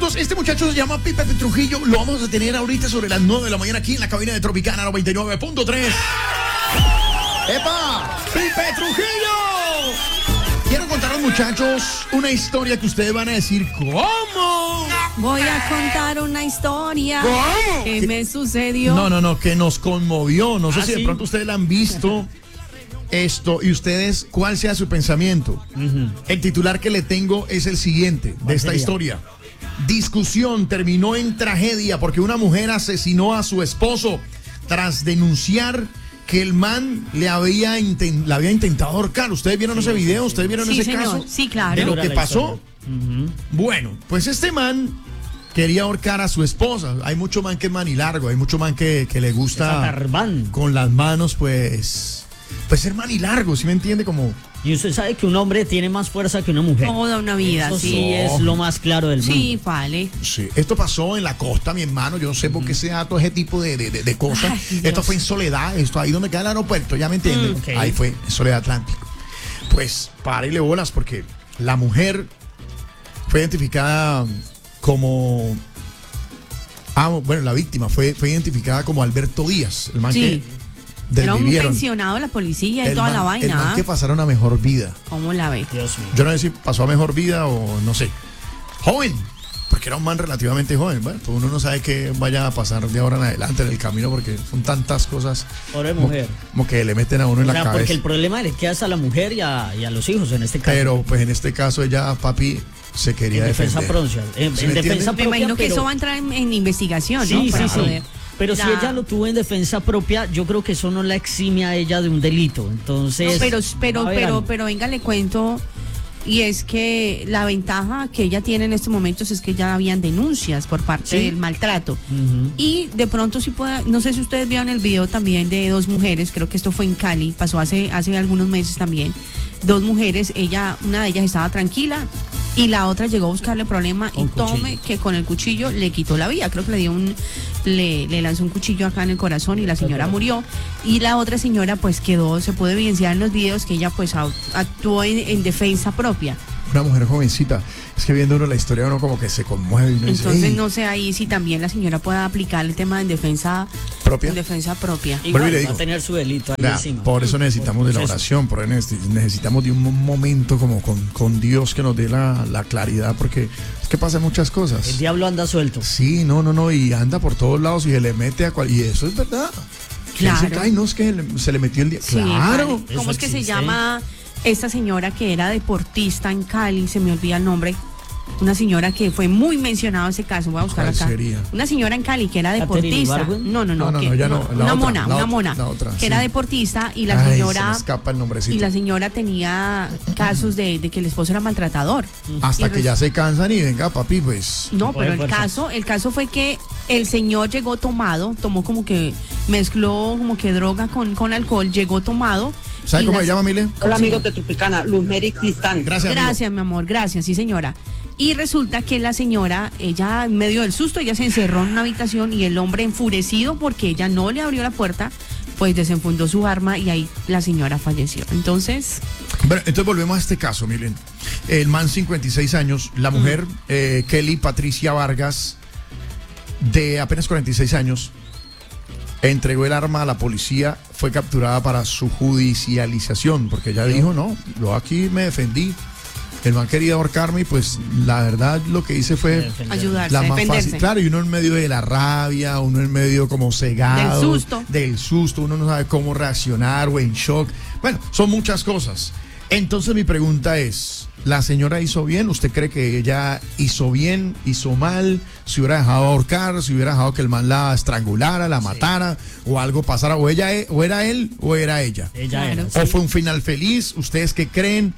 minutos. Este muchacho se llama Pipe Trujillo. Lo vamos a tener ahorita sobre las 9 de la mañana aquí en la cabina de Tropicana 99.3. ¡Epa! ¡Pipe Trujillo! Quiero contar a los muchachos una historia que ustedes van a decir, ¿cómo? Voy a contar una historia ¿Cómo? que me sucedió. No, que nos conmovió. No sé si de ¿sí? pronto ustedes la han visto esto y ustedes, ¿cuál sea su pensamiento? El titular que le tengo es el siguiente de esta sería? historia. Discusión terminó en tragedia porque una mujer asesinó a su esposo tras denunciar que el man le había intentado ahorcar. ¿Ustedes vieron ese video? ¿Ustedes vieron Sí, ese señor. caso? Sí, claro. ¿De lo Dura que la pasó? historia. Bueno, pues este man quería ahorcar a su esposa. Hay mucho man que es manilargo, hay mucho man que le gusta Tarbán. con las manos, pues ser manilargo, ¿sí me entiende? Como Y usted sabe que un hombre tiene más fuerza que una mujer. Toda una vida, Eso sí. sí es lo más claro del mundo. Sí, vale. sí, esto pasó en la costa, mi hermano. Yo no sé por qué se da todo ese tipo de cosas. Ay, Dios. Esto fue en Soledad, esto ahí donde queda el aeropuerto, ya me entienden. Ok. Ahí fue, en Soledad Atlántico. Pues párele bolas porque la mujer fue identificada como... bueno, la víctima fue identificada como Alberto Díaz, el man Sí. que Era un desvivieron. pensionado de la policía y El toda man- la El vaina. man que pasaron a mejor vida. ¿Cómo la ve? Dios mío. Yo no sé si pasó a mejor vida o no sé. Joven, porque era un man relativamente joven. Bueno, pues uno no sabe qué vaya a pasar de ahora en adelante en el camino porque son tantas cosas Pobre mujer. como que le meten a uno en O la sea, porque cabeza. el problema le queda a la mujer y a los hijos en este caso. Pero pues en este caso ella, papi, se quería en defensa defender. propia. En ¿Sí me defensa entiende? Me propia, imagino que pero- eso va a entrar en investigación, ¿no? Sí, Para sí, sí. poder- Pero si Ya. ella lo tuvo en defensa propia, yo creo que eso no la exime a ella de un delito. Entonces. No, va a haber algo. pero venga, le cuento. Y es que la ventaja que ella tiene en estos momentos es que ya habían denuncias por parte Sí. del maltrato. Ujú. Y de pronto sí puede, no sé si ustedes vieron el video también de dos mujeres, creo que esto fue en Cali, pasó hace algunos meses también. Dos mujeres, una de ellas estaba tranquila y la otra llegó a buscarle problema y Con cuchillo. tome que con el cuchillo le quitó la vida. Creo que le lanzó un cuchillo acá en el corazón y la señora murió. Y la otra señora pues se puede evidenciar en los videos que ella pues actuó en defensa propia. Una mujer jovencita. Es que viendo uno la historia uno como que se conmueve y uno dice, Entonces "Ey, no sé ahí si también la señora pueda aplicar el tema en defensa propia". En defensa propia. Igual Vuelvo y le va digo. a tener su delito ahí Vea, encima. por eso necesitamos de la Eso. oración, por eso necesitamos de un momento como con Dios que nos dé la claridad, porque es que pasan muchas El cosas. diablo anda suelto. Sí, no, y anda por todos lados y se le mete a y eso es verdad. Claro. Que dice, "Ay, no, es que se le metió el día". Sí, Claro. vale. ¿Cómo Eso es que se existe. llama esta señora que era deportista en Cali? Se me olvida el nombre. Una señora que fue muy mencionado ese caso. Voy a buscar ¿Cuál acá. sería? Una señora en Cali que era ¿Catherine deportista. Ibargüen? No, No, que- ya no, la una otra, mona, la una otra, mona. la otra, que sí. era deportista y la Ay, señora. se me escapa el nombrecito. Y la señora tenía casos de que el esposo era maltratador. Hasta Y que ya se cansan y venga, papi, pues. No, Coge pero fuerza. el caso fue que el señor llegó tomó como que mezcló como que droga con alcohol, llegó tomado. ¿Sabe y cómo la- se llama, Mile? Hola amigos de Tropicana, Luz Mary Cristán. Gracias, amigo. Gracias, mi amor, gracias, sí señora. Y resulta que la señora, ella en medio del susto, ella se encerró en una habitación y el hombre enfurecido porque ella no le abrió la puerta, pues desenfundó su arma y ahí la señora falleció. Entonces, Bueno, entonces volvemos a este caso, miren. El man, 56 años, la mujer, Kelly Patricia Vargas, de apenas 46 años, entregó el arma a la policía, fue capturada para su judicialización, porque ella dijo, no, yo aquí me defendí. El man quería ahorcarme y pues la verdad lo que hice fue ayudarse, la más defenderse. fácil. Claro, y uno en medio de la rabia, uno en medio como cegado. Del susto, uno no sabe cómo reaccionar o en shock. Bueno, son muchas cosas. Entonces mi pregunta es, ¿la señora hizo bien? ¿Usted cree que ella hizo bien, hizo mal? ¿Si hubiera dejado ahorcar? ¿Si hubiera dejado que el man la estrangulara, la matara? ¿O algo pasara? ¿O ella, o era él o era ella? Ella Claro. era. ¿O fue un final feliz? ¿Ustedes qué creen?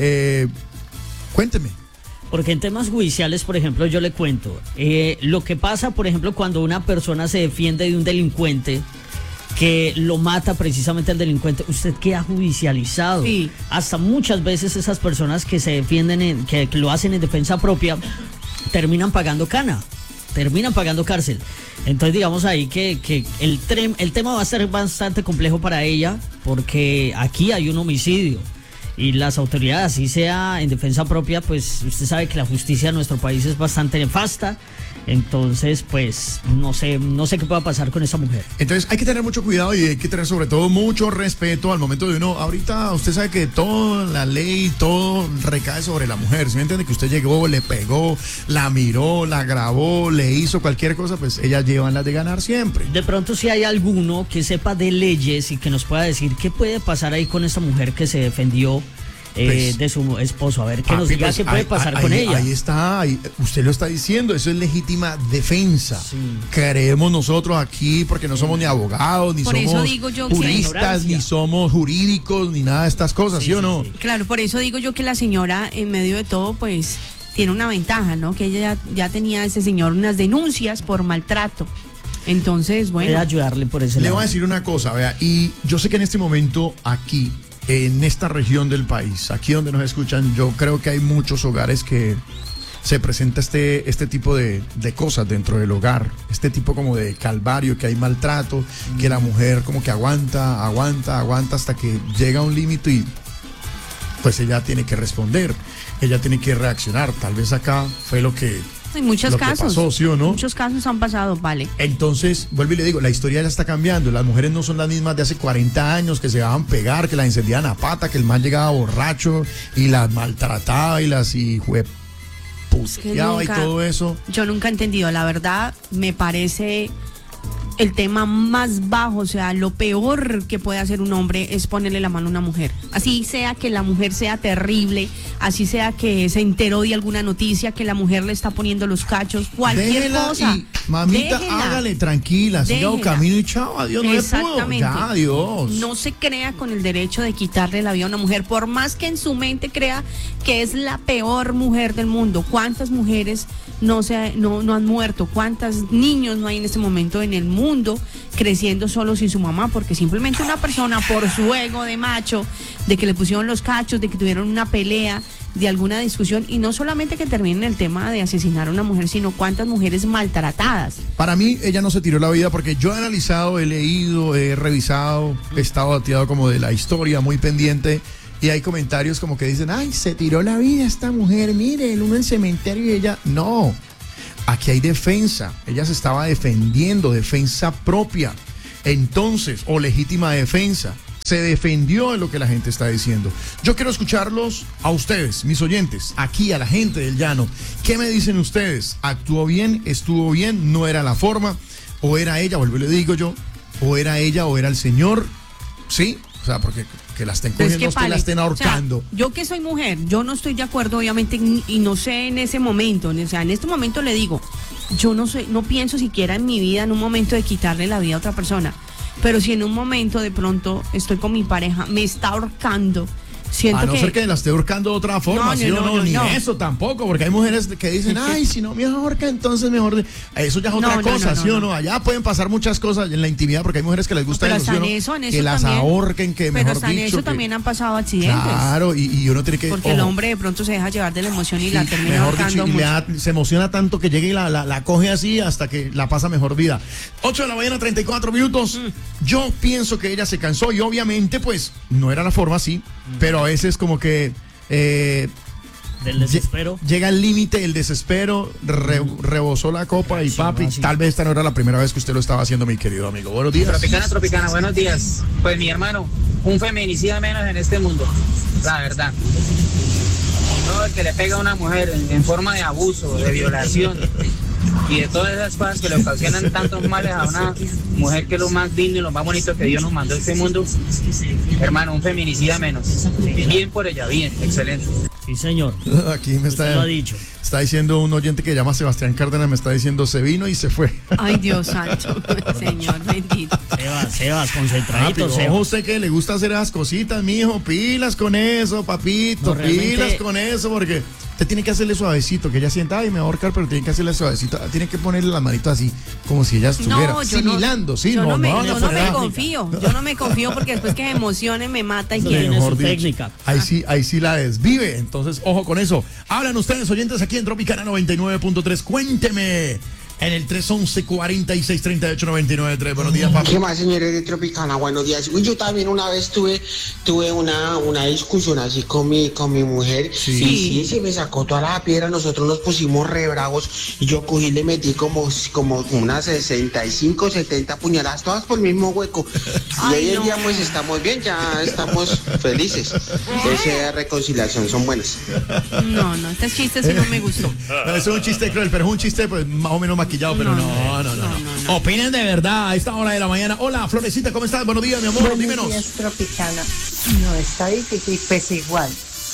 Cuénteme. Porque en temas judiciales, por ejemplo, yo le cuento, lo que pasa, por ejemplo, cuando una persona se defiende de un delincuente que lo mata precisamente al delincuente, usted queda judicializado. Sí. Hasta muchas veces esas personas que se defienden, que lo hacen en defensa propia, terminan pagando cana, terminan pagando cárcel. Entonces digamos ahí que el tema va a ser bastante complejo para ella, porque aquí hay un homicidio. y las autoridades, así sea en defensa propia, pues usted sabe que la justicia en nuestro país es bastante nefasta. Entonces, pues, no sé qué pueda pasar con esa mujer. Entonces, hay que tener mucho cuidado y hay que tener sobre todo mucho respeto al momento de uno. Ahorita usted sabe que toda la ley, todo recae sobre la mujer. ¿Sí me entiende? Que usted llegó, le pegó, la miró, la grabó, le hizo cualquier cosa, pues ellas llevan las de ganar siempre. De pronto, si hay alguno que sepa de leyes y que nos pueda decir qué puede pasar ahí con esta mujer que se defendió de su esposo, a ver, que nos diga qué puede pasar con ella. Ahí está, usted lo está diciendo, eso es legítima defensa. Sí. Creemos nosotros aquí, porque no somos ni abogados, ni por somos eso digo yo juristas, ni somos jurídicos, ni nada de estas cosas, ¿sí o no? Sí. Claro, por eso digo yo que la señora, en medio de todo, pues, tiene una ventaja, ¿no? Que ella ya tenía a ese señor unas denuncias por maltrato. Entonces, bueno. Voy a ayudarle por ese lado. Le voy a decir una cosa, vea, y yo sé que en este momento aquí, en esta región del país, aquí donde nos escuchan, yo creo que hay muchos hogares que se presenta este tipo de cosas dentro del hogar, este tipo como de calvario, que hay maltrato, que la mujer como que aguanta hasta que llega a un límite y pues ella tiene que responder, ella tiene que reaccionar. Tal vez acá fue lo que... En muchos casos, pasó, ¿sí o no? Muchos casos han pasado, vale. Entonces, vuelvo y le digo, la historia ya está cambiando. Las mujeres no son las mismas de hace 40 años que se dejaban pegar, que las encendían a pata, que el man llegaba borracho y las maltrataba y las puteaba y todo eso. Yo nunca he entendido, la verdad, me parece el tema más bajo, o sea, lo peor que puede hacer un hombre es ponerle la mano a una mujer. Así sea que la mujer sea terrible, así sea que se enteró de alguna noticia, que la mujer le está poniendo los cachos, cualquier cosa. Y, mamita, hágale, tranquila, siga un camino y chao, adiós, no le puedo. Ya, adiós. No se crea con el derecho de quitarle la vida a una mujer, por más que en su mente crea que es la peor mujer del mundo. ¿Cuántas mujeres no han muerto? ¿Cuántos niños no hay en este momento en el mundo creciendo solo sin su mamá? Porque simplemente una persona, por su ego de macho, de que le pusieron los cachos, de que tuvieron una pelea, de alguna discusión, y no solamente que termine en el tema de asesinar a una mujer, sino cuántas mujeres maltratadas. Para mí, ella no se tiró la vida, porque yo he analizado, he leído, he revisado, he estado dateado como de la historia, muy pendiente. Y hay comentarios como que dicen, ay, se tiró la vida esta mujer, mire, uno en el cementerio y ella... No, aquí hay defensa, ella se estaba defendiendo, defensa propia. Entonces, o legítima defensa, se defendió de lo que la gente está diciendo. Yo quiero escucharlos a ustedes, mis oyentes, aquí a la gente del llano. ¿Qué me dicen ustedes? ¿Actuó bien? ¿Estuvo bien? ¿No era la forma? ¿O era ella? Vuelvo y le digo yo, ¿o era ella o era el señor? ¿Sí? O sea, porque que la estén cogiendo, que la estén ahorcando. O sea, yo que soy mujer, yo no estoy de acuerdo, obviamente, y no sé en ese momento, o sea, en este momento le digo, yo no pienso siquiera en mi vida en un momento de quitarle la vida a otra persona, pero si en un momento de pronto estoy con mi pareja, me está ahorcando, siento a no ser que la esté ahorcando de otra forma, ni eso tampoco, porque hay mujeres que dicen, ay, si no me ahorca, entonces mejor... Eso ya es otra cosa, ¿sí o no? Allá pueden pasar muchas cosas en la intimidad, porque hay mujeres que les gusta eso, que las ahorquen, que mejor dicho... Pero en eso también han pasado accidentes. Claro, y uno tiene que... Porque el hombre de pronto se deja llevar de la emoción y la termina ahorcando mucho. Se emociona tanto que llega y la coge así hasta que la pasa mejor vida. 8 de la mañana, 34 minutos. Yo pienso que ella se cansó y obviamente, pues, no era la forma así, pero a veces como que del desespero llega al límite, el desespero rebosó la copa y papi, tal vez esta no era la primera vez que usted lo estaba haciendo, mi querido amigo. Buenos días. Tropicana, buenos días. Pues mi hermano, un feminicida menos en este mundo, la verdad. Todo el que le pega a una mujer en forma de abuso, de violación y de todas esas cosas que le ocasionan tantos males a una mujer, que es lo más digno y lo más bonito que Dios nos mandó a este mundo, hermano, un feminicida menos. Bien por ella, bien, excelente. Sí, señor. Aquí me lo ha dicho. Está diciendo un oyente que llama Sebastián Cárdenas, me está diciendo, se vino y se fue. Ay, Dios santo, señor bendito. Sebas, concentradito. Ojo, usted que le gusta hacer esas cositas, mijo, pilas con eso, papito, pilas con eso, porque usted tiene que hacerle suavecito, que ella sienta, ay, me va a ahorcar, pero tiene que hacerle suavecito, tiene que ponerle las manitos así, como si ella estuviera similando, ¿sí? Yo no me confío porque después que se emocione me mata y tiene su técnica. Ahí sí la desvive, entonces ojo con eso. Hablan ustedes, oyentes, aquí en Tropicana 99.3, cuénteme En el 311-4638-993. Buenos días, papi. ¿Qué más, señores de Tropicana? Buenos días. Uy, yo también una vez tuve una discusión así con mi mujer. Sí. Y se me sacó toda la piedra. Nosotros nos pusimos re bravos. Y yo cogí y le metí como unas 65, 70 puñaladas, todas por el mismo hueco. Y hoy en día pues estamos bien, ya estamos felices. Esa reconciliación son buenas. No, estos chistes sí no me gustó. No, eso es un chiste cruel, pero es un chiste pues más o menos maquillado, pero no. Opinen de verdad a esta hora de la mañana. Hola, Florecita, ¿cómo estás? Buenos días, mi amor, dímenos. Buenos días, Tropicana. No, está difícil, pues igual.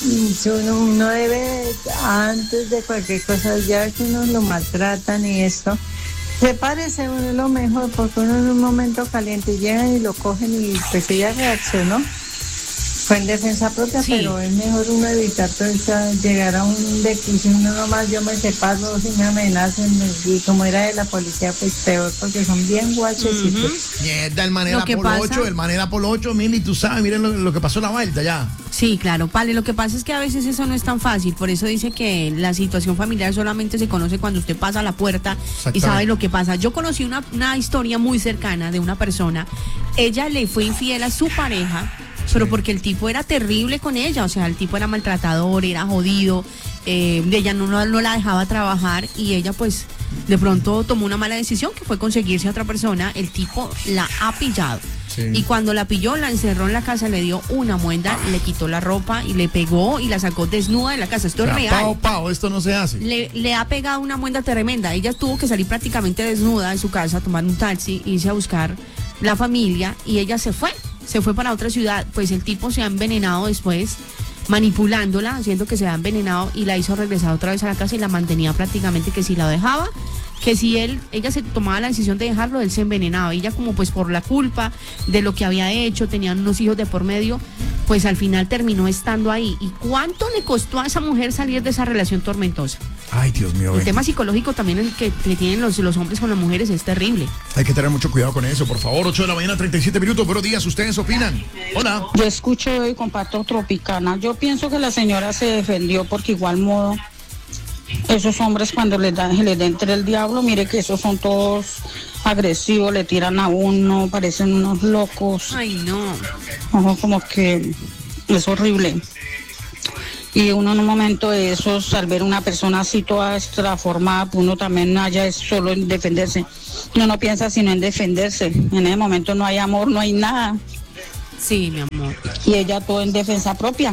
Uno debe, antes de cualquier cosa, ya que uno lo maltratan y esto, se parece uno lo mejor, porque uno en un momento caliente llegan y lo cogen y pues ella reaccionó. Fue en defensa propia, sí. Pero es mejor uno evitar llegar a un de que si uno nomás yo me separo, si me amenazan, y como era de la policía, pues peor, porque son bien guachecitos. Mierda, el manera por 8, Mili, tú sabes, miren lo que pasó en la vuelta ya. Sí, claro, Pale, lo que pasa es que a veces eso no es tan fácil, por eso dice que la situación familiar solamente se conoce cuando usted pasa a la puerta y sabe lo que pasa. Yo conocí una historia muy cercana de una persona, ella le fue infiel a su pareja, pero porque el tipo era terrible con ella, o sea, el tipo era maltratador, era jodido, ella no la dejaba trabajar y ella pues de pronto tomó una mala decisión que fue conseguirse a otra persona, el tipo la ha pillado. Sí. Y cuando la pilló, la encerró en la casa, le dio una muenda, le quitó la ropa y le pegó y la sacó desnuda de la casa. Esto es real. Esto no se hace. Le ha pegado una muenda tremenda. Ella tuvo que salir prácticamente desnuda de su casa, tomar un taxi, irse a buscar la familia y ella se fue para otra ciudad. Pues el tipo se ha envenenado después, manipulándola, haciendo que se ha envenenado y la hizo regresar otra vez a la casa y la mantenía prácticamente que si la dejaba, que si ella se tomaba la decisión de dejarlo, él se envenenaba. Ella como pues por la culpa de lo que había hecho, tenían unos hijos de por medio, pues al final terminó estando ahí. ¿Y cuánto le costó a esa mujer salir de esa relación tormentosa? Ay, Dios mío. El tema psicológico también que tienen los hombres con las mujeres es terrible. Hay que tener mucho cuidado con eso, por favor. 8 de la mañana, 37 minutos. Buenos días, ¿ustedes opinan? Hola. Yo escucho y comparto Tropicana. Yo pienso que la señora se defendió porque igual modo esos hombres cuando les entre el diablo, mire que esos son todos agresivos, le tiran a uno, parecen unos locos. Ay, no. Ojo, como que es horrible. Y uno en un momento de esos, al ver una persona así toda transformada, pues uno también haya es solo en defenderse. Uno no piensa sino en defenderse. En ese momento no hay amor, no hay nada. Sí, mi amor. Y ella todo en defensa propia.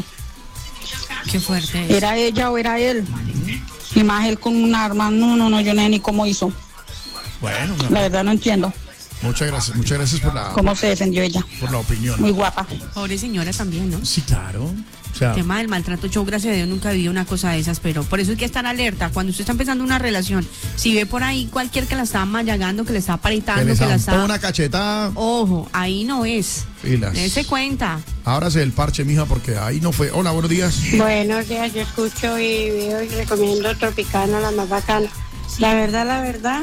Qué fuerte es. ¿Era ella o era él? Y más él con un arma, no, yo no sé ni cómo hizo. Bueno, la verdad no entiendo. Muchas gracias por la... ¿Cómo se defendió ella? Por la opinión. Muy guapa. Pobre señora también, ¿no? Sí, claro. O sea, el tema del maltrato, yo gracias a Dios nunca he vivido una cosa de esas, pero por eso hay que estar alerta. Cuando usted está empezando una relación, si ve por ahí cualquier que la está mallagando, que le está apretando, que la está... una cachetada. Ojo, ahí no es. Pilas. Dese cuenta. Ábrase el parche, mija, porque ahí no fue. Hola, buenos días. Buenos días, yo escucho y veo y recomiendo Tropicana, la más bacana. La verdad,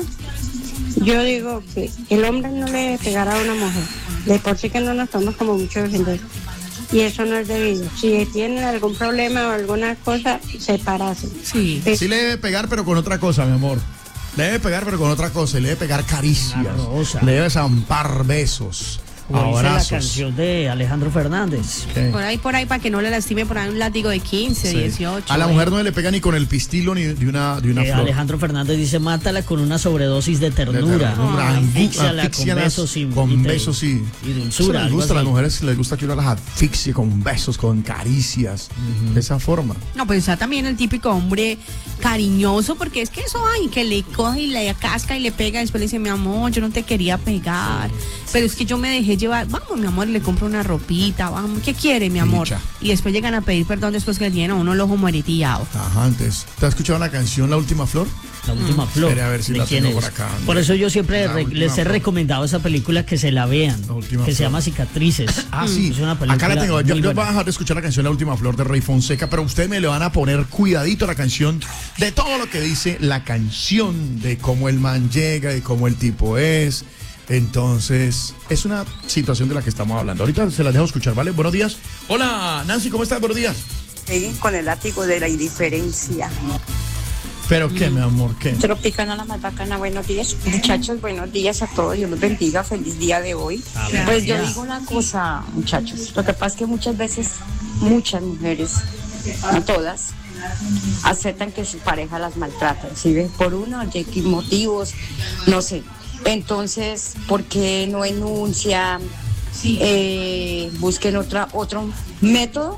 yo digo que el hombre no le debe pegar a una mujer. De por sí que no nos tomamos como mucho defender. Y eso no es debido. Si tienen algún problema o alguna cosa, separarse. Sí. Sí le debe pegar, pero con otra cosa, mi amor. Le debe pegar, pero con otra cosa. Le debe pegar caricias. Le debe zampar besos. Como dice la canción de Alejandro Fernández. ¿Qué? Por ahí, para que no le lastime por ahí un látigo de 15, sí. 18. A la mujer no le pega ni con el pistilo ni de una flor. Alejandro Fernández dice, mátala con una sobredosis de ternura. Asfíxiala con besos y dulzura. Les gusta, a las mujeres les gusta que uno las asfixie con besos, con caricias, de esa forma. No, pues está también el típico hombre cariñoso, porque es que eso hay, que le coge y le casca y le pega, y después le dice, mi amor, yo no te quería pegar, pero es que yo me dejé llevar, vamos mi amor, le compro una ropita, vamos, ¿qué quiere mi amor? Mucha. Y después llegan a pedir perdón después que le tienen a uno el ojo moretillado. Ajá, antes. ¿Te has escuchado la canción La Última Flor? La Última Flor. Espera a ver si la tengo por acá. Por eso yo siempre les he recomendado esa película, que se la vean, que se llama Cicatrices. Sí, es una película. Acá la tengo. Yo voy a dejar de escuchar la canción La Última Flor de Rey Fonseca, pero ustedes me le van a poner cuidadito a la canción de todo lo que dice la canción, de cómo el man llega y cómo el tipo es. Entonces, es una situación de la que estamos hablando. Ahorita se las dejo escuchar, ¿vale? Buenos días. Hola, Nancy, ¿cómo estás? Buenos días. Sí, con el látigo de la indiferencia. ¿Pero qué, mi amor? ¿Qué? Tropicana la más bacana, buenos días. Muchachos, buenos días a todos. Dios los bendiga. Feliz día de hoy. Pues yo digo una cosa, muchachos. Lo que pasa es que muchas veces, muchas mujeres, no todas, aceptan que su pareja las maltrata, ¿sí ven? Por uno de X motivos, no sé. Entonces, ¿por qué no enuncian? Busquen otro método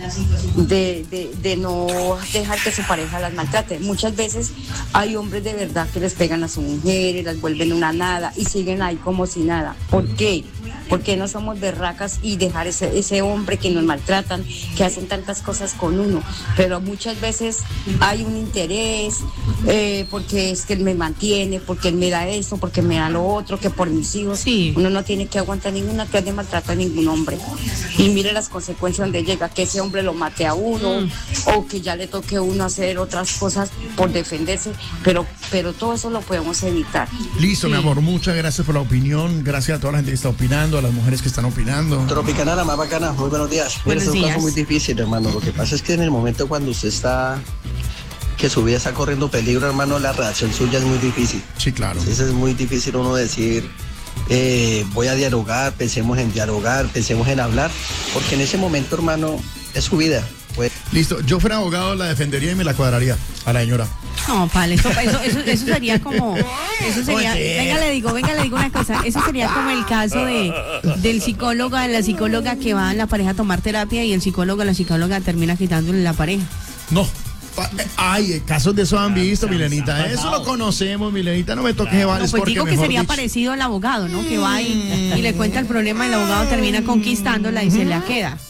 de no dejar que su pareja las maltrate. Muchas veces hay hombres de verdad que les pegan a su mujer y las vuelven una nada y siguen ahí como si nada. ¿Por qué? Porque no somos berracas y dejar ese hombre que nos maltratan, que hacen tantas cosas con uno. Pero muchas veces hay un interés, porque es que él me mantiene, porque él me da esto, porque me da lo otro, que por mis hijos. Sí. Uno no tiene que aguantar ninguna clase de maltrato a ningún hombre. Y mire las consecuencias donde llega, que ese hombre lo mate a uno, o que ya le toque a uno hacer otras cosas por defenderse, pero todo eso lo podemos evitar. Listo, mi amor, muchas gracias por la opinión, gracias a toda la gente que está opinando, a las mujeres que están opinando. Tropicana, la más bacana, muy buenos días. Mira, es un caso muy difícil, hermano. Lo que pasa es que en el momento cuando usted está, que su vida está corriendo peligro, hermano, la reacción suya es muy difícil. Sí, claro. Entonces es muy difícil uno decir, voy a dialogar, pensemos en hablar, porque en ese momento, hermano, es su vida. Pues. Listo, yo fuera abogado, la defendería y me la cuadraría a la señora. No, Pale, eso sería como, eso sería, venga le digo una cosa, eso sería como el caso del psicólogo, de la psicóloga que va a la pareja a tomar terapia y el psicólogo o la psicóloga termina quitándole la pareja. No. Ay, casos de eso han visto, Milenita. Eso lo conocemos, Milenita. No me toques vales, pues porque digo que sería parecido al abogado, ¿no? Que va y le cuenta el problema y el abogado termina conquistándola y se la queda.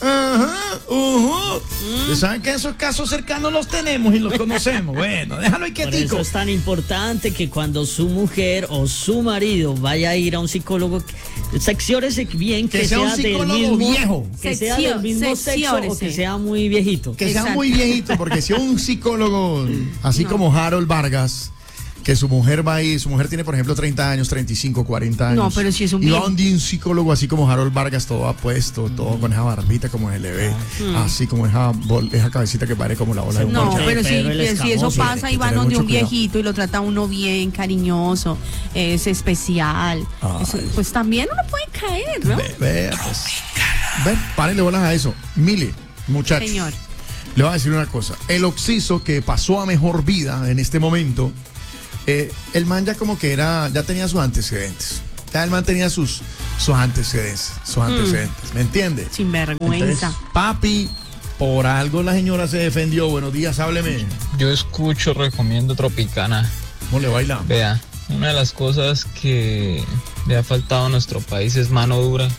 ¿Saben que esos casos cercanos los tenemos y los conocemos? Bueno, déjalo ahí quietico. Por eso es tan importante que cuando su mujer o su marido vaya a ir a un psicólogo, secciórese bien, que sea un psicólogo viejo, que sea del mismo sexo o que sea muy viejito. Que sea muy viejito, porque si un psicólogo así como Harold Vargas, que su mujer va ahí, su mujer tiene por ejemplo 30 años, 35, 40 años. No, pero si es un y va un psicólogo así como Harold Vargas, todo apuesto, todo con esa barbita como se le ve, así como esa cabecita que parece como la bola de un No, pero si eso pasa y van donde un viejito y lo trata uno bien, cariñoso, es especial, pues también uno puede caer, ¿no? Párenle bolas a eso. Mile, muchachos. Señor. Le voy a decir una cosa. El Oxiso, que pasó a mejor vida en este momento, el man ya como que ya tenía sus antecedentes. Ya el man tenía sus antecedentes. ¿Me entiende? Sin vergüenza. Entonces, papi, por algo la señora se defendió. Buenos días, hábleme. Yo recomiendo Tropicana. ¿Cómo le baila? Vea, una de las cosas que le ha faltado a nuestro país es mano dura.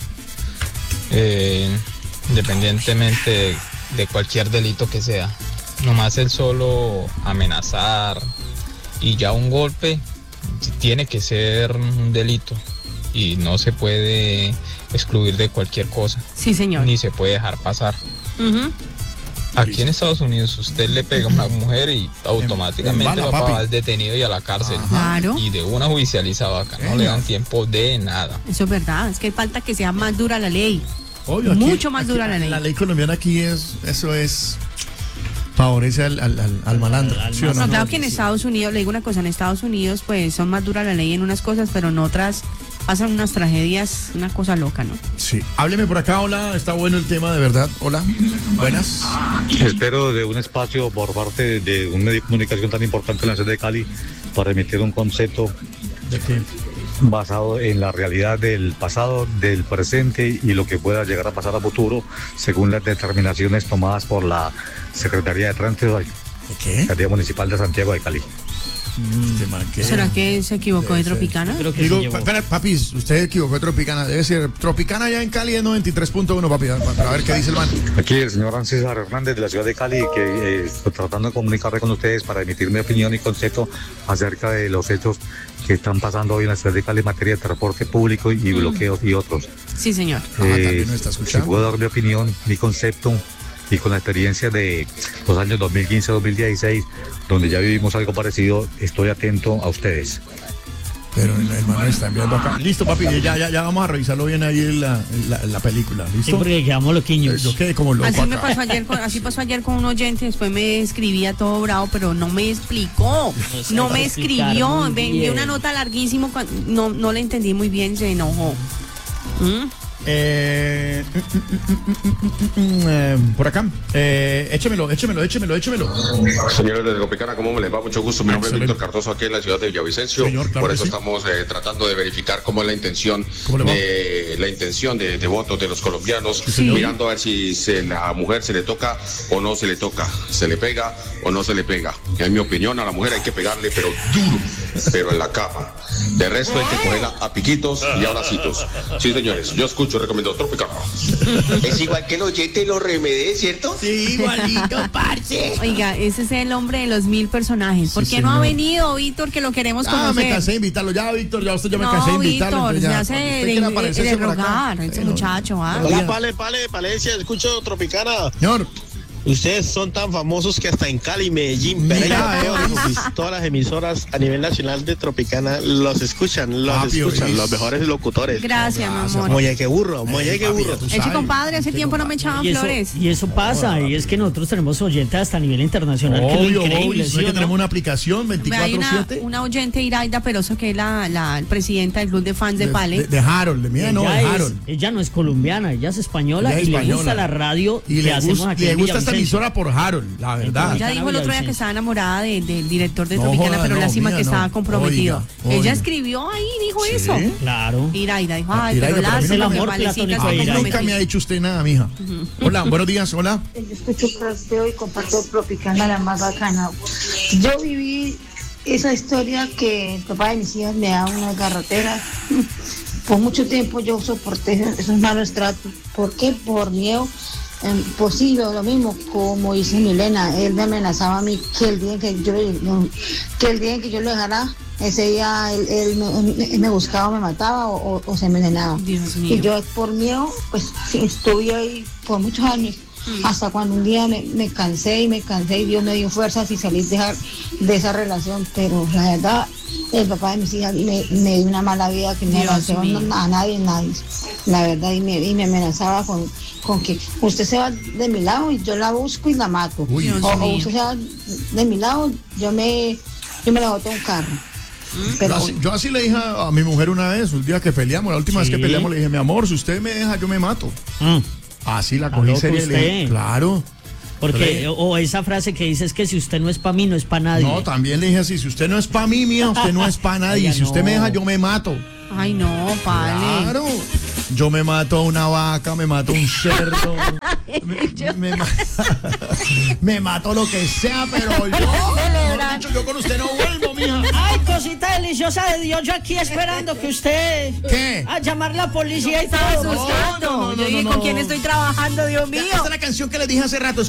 Independientemente de cualquier delito que sea. Nomás el solo amenazar y ya un golpe tiene que ser un delito y no se puede excluir de cualquier cosa. Sí, señor. Ni se puede dejar pasar. Aquí en Estados Unidos usted le pega a una mujer y automáticamente va para el detenido y a la cárcel. Claro. Y de una judicializada acá no le dan tiempo de nada. Eso es verdad, es que falta que sea más dura la ley. Obvio, mucho más dura la ley. La ley colombiana aquí favorece al malandro. ¿Sí o no? Claro que en Estados Unidos, le digo una cosa, en Estados Unidos pues son más duras la ley en unas cosas, pero en otras pasan unas tragedias, una cosa loca, ¿no? Sí. Hábleme por acá, hola, está bueno el tema, de verdad. Hola, buenas. Espero de un espacio por parte de un medio de comunicación tan importante en la ciudad de Cali para emitir un concepto. ¿De qué? Basado en la realidad del pasado, del presente y lo que pueda llegar a pasar a futuro, según las determinaciones tomadas por la Secretaría de Tránsito, Secretaría Municipal de Santiago de Cali. ¿Será que se equivocó de Tropicana? Creo que espera, papi, usted equivocó de Tropicana. Debe ser Tropicana ya en Cali es 93.1, papi. Para ver qué dice el man. Aquí el señor César Hernández de la ciudad de Cali, que estoy tratando de comunicarme con ustedes para emitir mi opinión y concepto acerca de los hechos que están pasando hoy en la ciudad de Cali en materia de transporte público y bloqueos y otros. Sí, señor. También nos está escuchando. Si puedo dar mi opinión, mi concepto y con la experiencia de los años 2015-2016, donde ya vivimos algo parecido, estoy atento a ustedes. Pero el hermano está enviando acá. Listo, papi, ya vamos a revisarlo bien ahí en la película. ¿Listo? Sí, porque quedamos loquiños. Yo quedé como loco Así pasó ayer con un oyente, después me escribía todo bravo, pero no me explicó. No me escribió. Envió una nota larguísima, no le entendí muy bien, se enojó. Por acá, échemelo. Señores de Tropicana, ¿cómo me les va? Mucho gusto. Mi nombre es Víctor Cardoso, aquí en la ciudad de Villavicencio. Señor, claro. Por eso estamos tratando de verificar cómo es la intención de votos de los colombianos, mirando a ver si la mujer se le toca o no se le toca, se le pega o no se le pega. En mi opinión, a la mujer hay que pegarle, pero duro, pero en la cama. De resto hay que cogerla a piquitos y abracitos. Sí, señores, yo escucho, recomiendo Tropicana. Es igual que el oyente lo remedé, ¿cierto? Sí, igualito, parce. Oiga, ese es el hombre de los 1000 personajes. ¿Por qué no ha venido, Víctor, que lo queremos conocer? Me cansé de invitarlo. Ya, Víctor, me cansé de invitarlo. Víctor, se hace de rogar, ese muchacho. Hola, Palencia, escucho Tropicana. Señor. Ustedes son tan famosos que hasta en Cali, Medellín, Pereira, todas las emisoras a nivel nacional de Tropicana los escuchan, los mejores locutores. Gracias, mi amor. Molle que burro. Ese compadre, hace tiempo no me echaban flores. Y eso pasa, y es que nosotros tenemos oyentes hasta a nivel internacional. Obvio, ¿sí, que tenemos una aplicación 24/7. Hay una oyente, Iraida Peroso, que es la presidenta del club de fans de Pale. De Harold, de mía, no, de Harold. Ella no es colombiana, ella es española y le gusta la radio y que hacemos aquí en Villavicencio. Emisora por Harold, la verdad. Ella dijo el otro día que estaba enamorada del director de Tropicana, pero lástima que estaba comprometido. Oiga. Ella escribió ahí, dijo eso. Claro. Iraida dijo, pero lástima, el amor platónico. Nunca me ha dicho usted nada, mija. Hola, buenos días, hola. Yo escucho Crosteo y comparto Tropicana, la más bacana. Yo viví esa historia que el papá de mis hijas me da una garrotera. Por mucho tiempo yo soporté esos malos tratos. ¿Por qué? Por miedo. Pues sí, lo mismo como dice Milena, él me amenazaba a mí que el día en que yo lo dejara, ese día él me buscaba, me mataba o se envenenaba. Y yo por miedo, pues sí, estuve ahí por muchos años, hasta cuando un día me cansé y Dios me dio fuerzas y salí de esa relación, pero la verdad, el papá de mis hijas me dio una mala vida que no le hacía a nadie, la verdad, y me amenazaba con que usted se va de mi lado y yo la busco y la mato. O usted se va de mi lado, yo me la boto a un carro. Pero yo así le dije a mi mujer una vez, un día que peleamos, la última vez que peleamos, le dije, mi amor, si usted me deja, yo me mato. Así la cogí seria y le dije, claro. Porque, o esa frase que dice es que si usted no es para mí, no es para nadie. No, también le dije así, si usted no es para mí, mía, usted no es para nadie. Si usted me deja, yo me mato. Ay, no, Pale. Claro. Yo me mato a una vaca, me mato a un cerdo, me mato lo que sea, pero yo con usted no vuelvo, mija. Ay, cosita deliciosa de Dios, yo aquí esperando que usted... ¿Qué? A llamar la policía y estaba asustando. Yo dije, ¿con quién estoy trabajando, Dios mío? Esta es la canción que les dije hace rato.